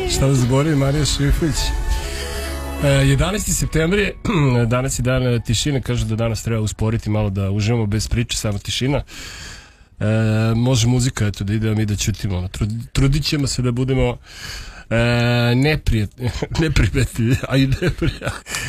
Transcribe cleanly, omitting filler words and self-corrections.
Šta da zaboravim, Marija Šiflić. 11. septembri, danas je dan tišine, kaže da danas treba usporiti malo, da uživamo bez priče, samo tišina. Može muzika, eto, da idemo i da ćutimo. Trudit ćemo se da budemo neprijatelji, a i